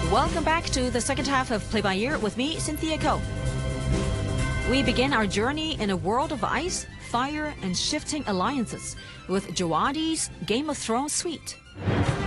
Welcome back to the second half of Play by Ear with me, Cynthia Ko. We begin our journey in a world of ice, fire, and shifting alliances with Jawadi's Game of Thrones suite.